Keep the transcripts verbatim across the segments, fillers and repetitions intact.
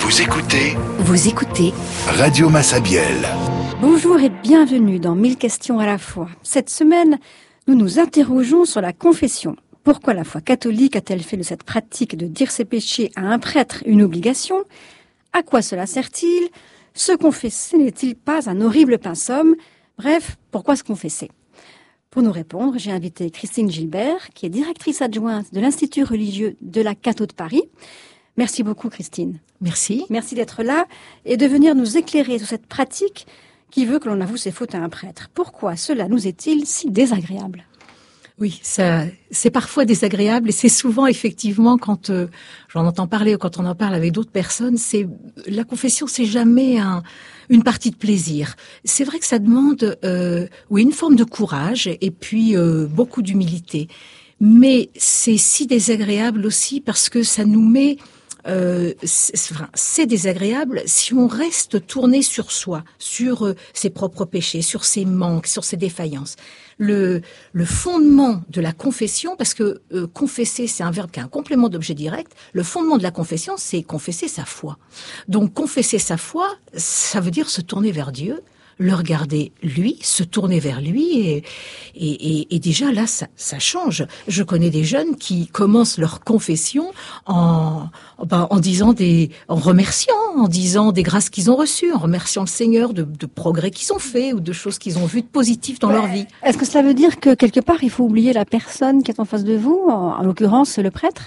Vous écoutez Vous écoutez Radio Massabielle. Bonjour et bienvenue dans mille questions à la fois. Cette semaine, nous nous interrogeons sur la confession. Pourquoi la foi catholique a-t-elle fait de cette pratique de dire ses péchés à un prêtre une obligation? À quoi cela sert-il? Se confesser n'est-il pas un horrible pinsomme? Bref, pourquoi se confesser? Pour nous répondre, j'ai invité Christine Gilbert, qui est directrice adjointe de l'Institut religieux de la Catho de Paris. Merci beaucoup, Christine. Merci. Merci d'être là et de venir nous éclairer sur cette pratique qui veut que l'on avoue ses fautes à un prêtre. Pourquoi cela nous est-il si désagréable? Oui, ça, c'est parfois désagréable et c'est souvent effectivement quand euh, j'en entends parler ou quand on en parle avec d'autres personnes, c'est la confession, c'est jamais un, une partie de plaisir. C'est vrai que ça demande, euh, oui, une forme de courage et puis euh, beaucoup d'humilité. Mais c'est si désagréable aussi parce que ça nous met Euh, c'est, c'est désagréable si on reste tourné sur soi, sur euh, ses propres péchés, sur ses manques, sur ses défaillances. Le, le fondement de la confession, parce que euh, confesser, c'est un verbe qui a un complément d'objet direct, le fondement de la confession, c'est confesser sa foi. Donc confesser sa foi, ça veut dire se tourner vers Dieu, le regarder lui, se tourner vers lui et, et, et, et déjà là ça, ça change. Je connais des jeunes qui commencent leur confession en, ben, en disant des, en remerciant, en disant des grâces qu'ils ont reçues, en remerciant le Seigneur de, de progrès qu'ils ont fait ou de choses qu'ils ont vues de positives dans ouais. leur vie. Est-ce que cela veut dire que quelque part il faut oublier la personne qui est en face de vous, en, en l'occurrence le prêtre?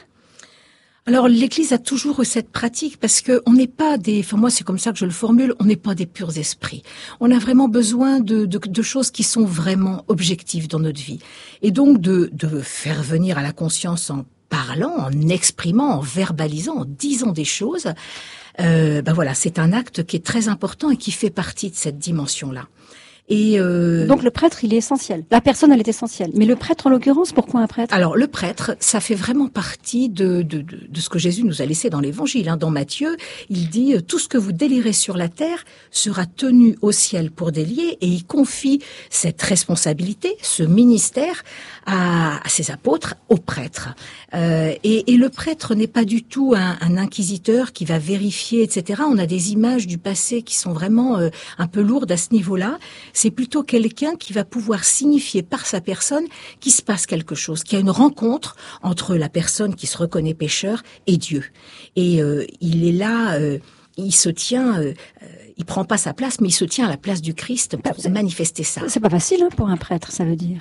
Alors l'Église a toujours eu cette pratique parce que on n'est pas des, enfin moi c'est comme ça que je le formule, on n'est pas des purs esprits. On a vraiment besoin de, de, de choses qui sont vraiment objectives dans notre vie, et donc de, de faire venir à la conscience en parlant, en exprimant, en verbalisant, en disant des choses. Euh, ben voilà, c'est un acte qui est très important et qui fait partie de cette dimension-là. Et euh... donc le prêtre, il est essentiel. La personne, elle est essentielle. Mais le prêtre, en l'occurrence, pourquoi un prêtre? Alors le prêtre, ça fait vraiment partie de, de, de, de ce que Jésus nous a laissé dans l'Évangile. Hein. Dans Matthieu, il dit « Tout ce que vous délirez sur la terre sera tenu au ciel pour délier » et il confie cette responsabilité, ce ministère à, à ses apôtres, aux prêtres. Euh, et, et le prêtre n'est pas du tout un, un inquisiteur qui va vérifier, et cetera. On a des images du passé qui sont vraiment euh, un peu lourdes à ce niveau-là. C'est plutôt quelqu'un qui va pouvoir signifier par sa personne qu'il se passe quelque chose, qu'il y a une rencontre entre la personne qui se reconnaît pécheur et Dieu. Et euh, il est là, euh, il se tient, euh, il prend pas sa place, mais il se tient à la place du Christ pour c'est, manifester ça. C'est pas facile hein, pour un prêtre, ça veut dire.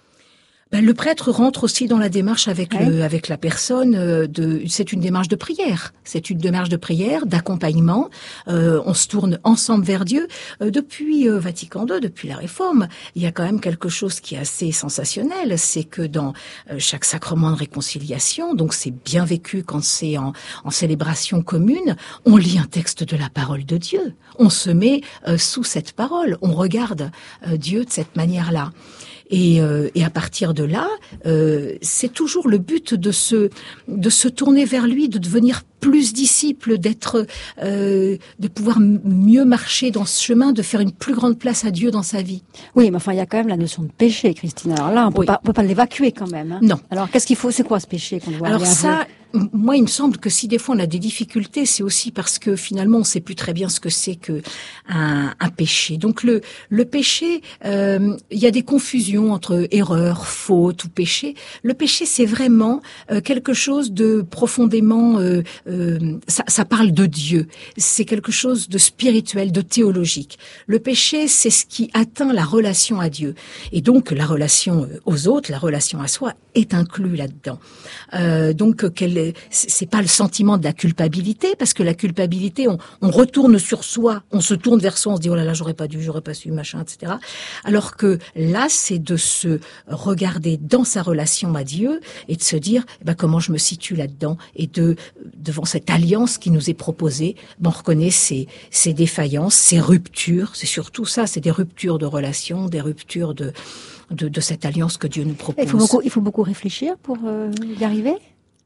Ben, le prêtre rentre aussi dans la démarche avec ouais. le, avec la personne. Euh, de, c'est une démarche de prière. C'est une démarche de prière, d'accompagnement. Euh, on se tourne ensemble vers Dieu. Euh, depuis euh, Vatican deux, depuis la Réforme, il y a quand même quelque chose qui est assez sensationnel. C'est que dans euh, chaque sacrement de réconciliation, donc c'est bien vécu quand c'est en, en célébration commune, on lit un texte de la parole de Dieu. On se met euh, sous cette parole. On regarde euh, Dieu de cette manière-là. Et, euh, et à partir de là, euh, c'est toujours le but de se de se tourner vers lui, de devenir plus disciple, d'être, euh, de pouvoir m- mieux marcher dans ce chemin, de faire une plus grande place à Dieu dans sa vie. Oui, mais enfin, il y a quand même la notion de péché, Christine. Alors là, on peut oui. pas, on peut pas l'évacuer quand même. Hein. Non. Alors, qu'est-ce qu'il faut? C'est quoi ce péché qu'on doit Alors aller ça, m- moi, il me semble que si des fois on a des difficultés, c'est aussi parce que finalement, on sait plus très bien ce que c'est que un, un péché. Donc le le péché, euh, il y a des confusions entre erreur, faute ou péché. Le péché, c'est vraiment euh, quelque chose de profondément euh, Euh, ça, ça parle de Dieu, c'est quelque chose de spirituel, de théologique. Le péché, c'est ce qui atteint la relation à Dieu. Et donc, la relation aux autres, la relation à soi est inclus là-dedans. Euh, donc, quel, c'est pas le sentiment de la culpabilité, parce que la culpabilité, on, on retourne sur soi, on se tourne vers soi, on se dit « Oh là là, j'aurais pas dû, j'aurais pas su, machin, et cetera » Alors que là, c'est de se regarder dans sa relation à Dieu et de se dire eh ben, « Comment je me situe là-dedans ?» et de devant cette alliance qui nous est proposée, ben on reconnaît ses, ses défaillances, ses ruptures. C'est surtout ça, c'est des ruptures de relations, des ruptures de, de, de cette alliance que Dieu nous propose. Il faut beaucoup, il faut beaucoup réfléchir pour euh, y arriver.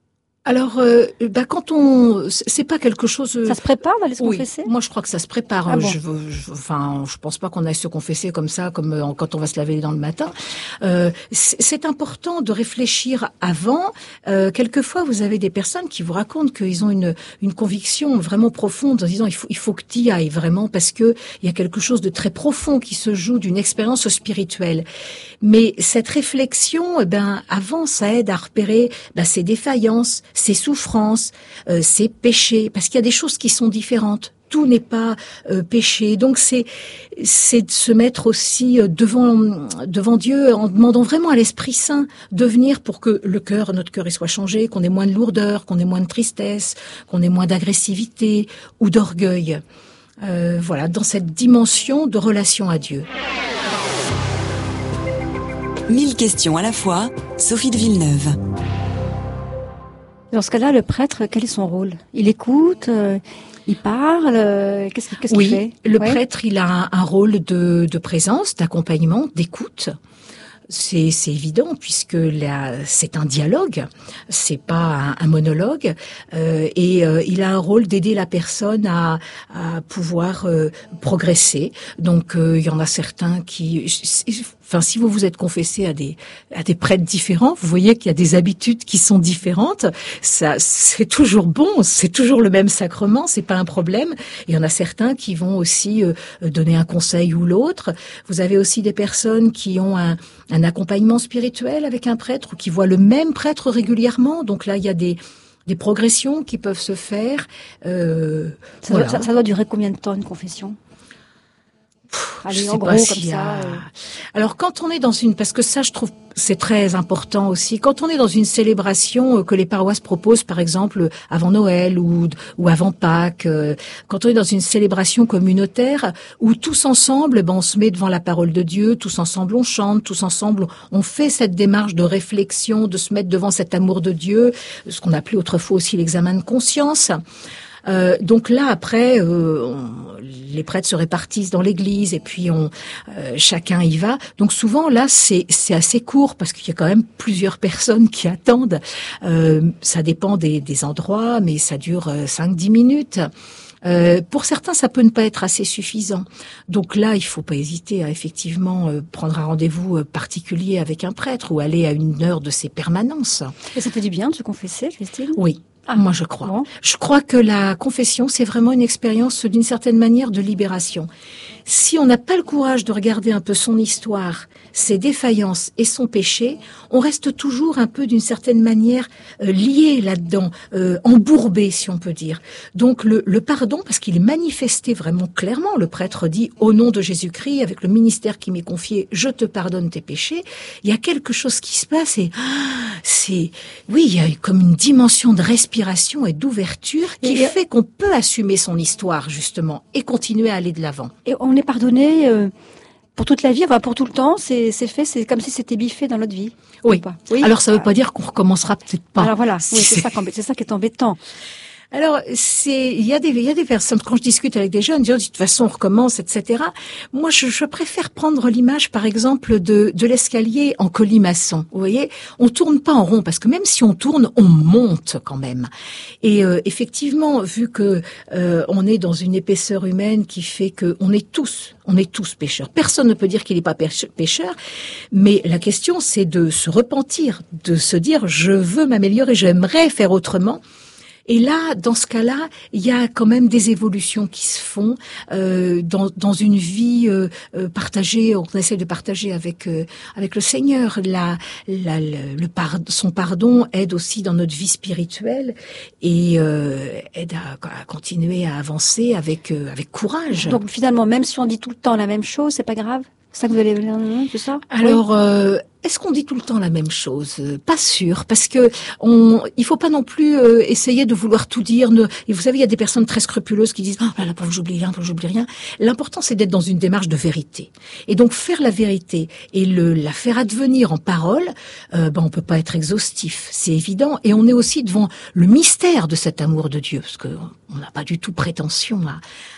Alors, euh, bah, quand on, c'est pas quelque chose. Ça se prépare d'aller se oui, confesser? Moi, je crois que ça se prépare. Ah bon. je, je, enfin, je pense pas qu'on aille se confesser comme ça, comme euh, quand on va se laver les dents le matin. Euh, c'est important de réfléchir avant. Euh, quelquefois, vous avez des personnes qui vous racontent qu'ils ont une une conviction vraiment profonde en disant il faut il faut que tu y ailles vraiment parce que il y a quelque chose de très profond qui se joue d'une expérience spirituelle. Mais cette réflexion, eh ben, avant, ça aide à repérer ben, ses défaillances, ses souffrances, euh, ses péchés, parce qu'il y a des choses qui sont différentes. Tout n'est pas euh, péché. Donc c'est c'est de se mettre aussi devant devant Dieu en demandant vraiment à l'Esprit Saint de venir pour que le cœur, notre cœur, il soit changé, qu'on ait moins de lourdeur, qu'on ait moins de tristesse, qu'on ait moins d'agressivité ou d'orgueil. Euh, voilà, dans cette dimension de relation à Dieu. Mille questions à la fois, Sophie de Villeneuve. Dans ce cas-là, le prêtre, quel est son rôle? Il écoute, euh, il parle, euh, qu'est-ce, qu'est-ce oui, qu'il fait? Le ouais. prêtre, il a un, un rôle de, de présence, d'accompagnement, d'écoute. C'est, c'est évident puisque là, c'est un dialogue, c'est pas un, un monologue, euh, et euh, il a un rôle d'aider la personne à, à pouvoir euh, progresser. Donc euh, il y en a certains qui, enfin si vous vous êtes confessé à des à des prêtres différents, vous voyez qu'il y a des habitudes qui sont différentes. Ça, c'est toujours bon, c'est toujours le même sacrement, c'est pas un problème. Il y en a certains qui vont aussi euh, donner un conseil ou l'autre. Vous avez aussi des personnes qui ont un un accompagnement spirituel avec un prêtre ou qui voit le même prêtre régulièrement. Donc là, il y a des, des progressions qui peuvent se faire. Euh, ça, voilà. doit, ça, ça doit durer combien de temps, une confession? Pff, Allez, je en sais gros, pas comme s'il y ça. a... Euh... Alors, quand on est dans une... Parce que ça, je trouve, c'est très important aussi. Quand on est dans une célébration que les paroisses proposent, par exemple, avant Noël ou, ou avant Pâques, euh, quand on est dans une célébration communautaire où tous ensemble, ben, on se met devant la parole de Dieu, tous ensemble on chante, tous ensemble on fait cette démarche de réflexion, de se mettre devant cet amour de Dieu, ce qu'on appelait autrefois aussi l'examen de conscience. Euh, donc là, après, euh, on, les prêtres se répartissent dans l'église et puis on, euh, chacun y va. Donc souvent, là, c'est, c'est assez court parce qu'il y a quand même plusieurs personnes qui attendent. Euh, ça dépend des, des endroits, mais ça dure cinq dix minutes. Euh, pour certains, ça peut ne pas être assez suffisant. Donc là, il faut pas hésiter à effectivement euh, prendre un rendez-vous particulier avec un prêtre ou aller à une heure de ses permanences. Et ça fait du bien de se confesser, Christine? Oui. Ah, moi, je crois. Bon. Je crois que la confession, c'est vraiment une expérience, d'une certaine manière, de libération. Si on n'a pas le courage de regarder un peu son histoire, ses défaillances et son péché, on reste toujours un peu, d'une certaine manière, euh, lié là-dedans, euh, embourbé, si on peut dire. Donc, le, le pardon, parce qu'il est manifesté vraiment clairement, le prêtre dit, au nom de Jésus-Christ, avec le ministère qui m'est confié, je te pardonne tes péchés. Il y a quelque chose qui se passe et ah, c'est, oui, il y a comme une dimension de respiration et d'ouverture qui et fait qu'on peut assumer son histoire, justement, et continuer à aller de l'avant. Et on est pardonné euh, pour toute la vie, enfin pour tout le temps, c'est, c'est fait, c'est comme si c'était biffé dans notre vie. Oui. Pas. oui. Alors ça ne veut pas dire qu'on recommencera peut-être pas. Alors voilà, oui, c'est, ça, c'est ça qui est embêtant. Alors, c'est, il y a des, il y a des personnes, quand je discute avec des jeunes, ils disent, de toute façon, on recommence, et cetera. Moi, je, je préfère prendre l'image, par exemple, de, de l'escalier en colimaçon. Vous voyez, on tourne pas en rond, parce que même si on tourne, on monte quand même. Et euh, effectivement, vu que euh, on est dans une épaisseur humaine qui fait que on est tous, on est tous pécheurs. Personne ne peut dire qu'il n'est pas pécheur, mais la question, c'est de se repentir, de se dire, je veux m'améliorer, j'aimerais faire autrement. Et là, dans ce cas-là, il y a quand même des évolutions qui se font euh, dans, dans une vie euh, partagée. On essaie de partager avec euh, avec le Seigneur. La, la, le, le par, son pardon aide aussi dans notre vie spirituelle et euh, aide à, à continuer à avancer avec euh, avec courage. Donc finalement, même si on dit tout le temps la même chose, c'est pas grave. C'est ça que vous allez dire, c'est ça? Alors. Oui. Euh, Est-ce qu'on dit tout le temps la même chose? Pas sûr, parce que on, il faut pas non plus euh, essayer de vouloir tout dire. Ne, et vous savez, il y a des personnes très scrupuleuses qui disent « Oh là là, pour que j'oublie rien, pour que j'oublie rien ». L'important, c'est d'être dans une démarche de vérité. Et donc, faire la vérité et le, la faire advenir en parole, euh, ben, on peut pas être exhaustif, c'est évident. Et on est aussi devant le mystère de cet amour de Dieu, parce que on n'a pas du tout prétention à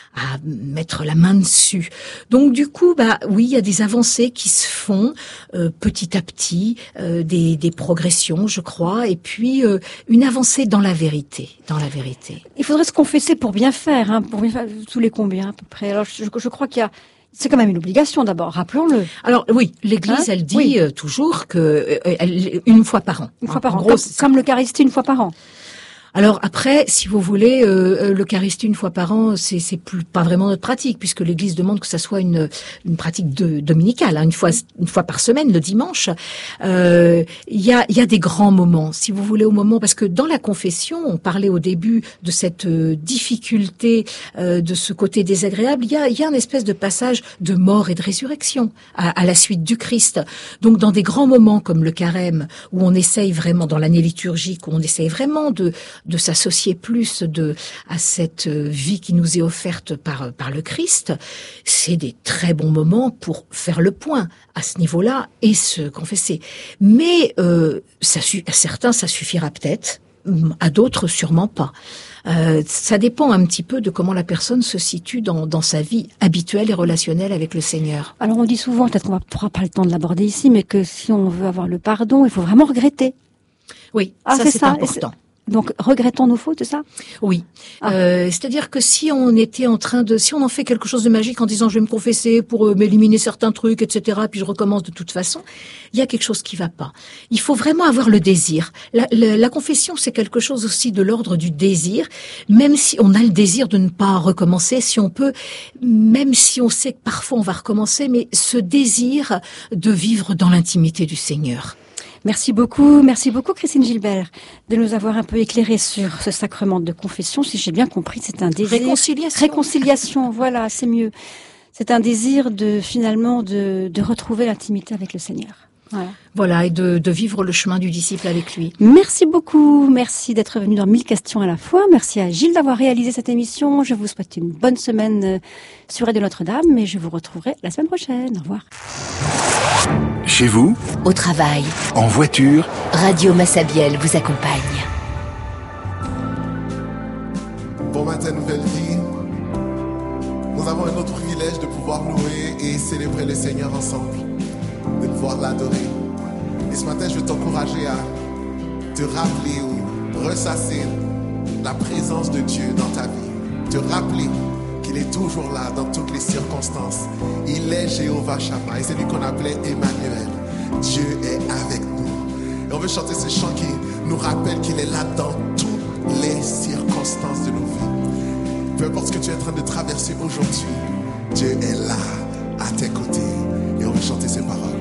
à mettre la main dessus. Donc du coup, bah oui, il y a des avancées qui se font euh, petit à petit, euh, des, des progressions, je crois, et puis euh, une avancée dans la vérité, dans la vérité. Il faudrait se confesser pour bien faire, hein, pour bien faire tous les combien à peu près. Alors je, je crois qu'il y a, c'est quand même une obligation d'abord, rappelons-le. Alors oui, l'Église, hein elle dit oui. euh, toujours que euh, elle, une fois par an. Une fois par an, gros, comme, comme l'Eucharistie une fois par an. Alors après, si vous voulez, euh, l'Eucharistie une fois par an, c'est, c'est plus, pas vraiment notre pratique, puisque l'Église demande que ça soit une, une pratique de, dominicale, hein, une fois, une fois par semaine, le dimanche. Euh, il y a, il y a des grands moments, si vous voulez, au moment, parce que dans la confession, on parlait au début de cette euh, difficulté, euh, de ce côté désagréable. Il y a, il y a une espèce de passage de mort et de résurrection à, à la suite du Christ. Donc, dans des grands moments comme le carême, où on essaye vraiment, dans l'année liturgique, où on essaye vraiment de de s'associer plus de à cette vie qui nous est offerte par par le Christ, c'est des très bons moments pour faire le point à ce niveau-là et se confesser. Mais euh, ça, à certains, ça suffira peut-être, à d'autres sûrement pas. Euh, ça dépend un petit peu de comment la personne se situe dans, dans sa vie habituelle et relationnelle avec le Seigneur. Alors on dit souvent, peut-être qu'on n'aura pas le temps de l'aborder ici, mais que si on veut avoir le pardon, il faut vraiment regretter. Oui, ah, ça c'est, c'est ça. important. Donc, regrettons nos fautes, c'est ça? Oui. Ah. Euh, c'est-à-dire que si on était en train de, si on en fait quelque chose de magique en disant je vais me confesser pour euh, m'éliminer certains trucs, et cetera, puis je recommence de toute façon, il y a quelque chose qui va pas. Il faut vraiment avoir le désir. La, la, la confession, c'est quelque chose aussi de l'ordre du désir, même si on a le désir de ne pas recommencer, si on peut, même si on sait que parfois on va recommencer, mais ce désir de vivre dans l'intimité du Seigneur. Merci beaucoup, merci beaucoup Christine Gilbert de nous avoir un peu éclairé sur ce sacrement de confession. Si j'ai bien compris, c'est un désir. Réconciliation. Réconciliation, voilà, c'est mieux. C'est un désir de finalement de, de retrouver l'intimité avec le Seigneur. Voilà. Voilà, et de, de vivre le chemin du disciple avec lui. Merci beaucoup, merci d'être venu dans mille questions à la fois. Merci à Gilles d'avoir réalisé cette émission. Je vous souhaite une bonne semaine sur Radio Notre-Dame et je vous retrouverai la semaine prochaine. Au revoir. Chez vous, au travail, en voiture, Radio Massabielle vous accompagne. Bon matin, nouvelle vie. Nous avons un autre privilège de pouvoir louer et célébrer le Seigneur ensemble, de pouvoir l'adorer. Et ce matin, je veux t'encourager à te rappeler ou ressasser la présence de Dieu dans ta vie. Te rappeler qu'il est toujours là dans toutes les circonstances. Il est Jéhovah Shammah et c'est lui qu'on appelait Emmanuel. Dieu est avec nous. Et on veut chanter ce chant qui nous rappelle qu'il est là dans toutes les circonstances de nos vies. Peu importe ce que tu es en train de traverser aujourd'hui, Dieu est là à tes côtés. Et on veut chanter ces paroles.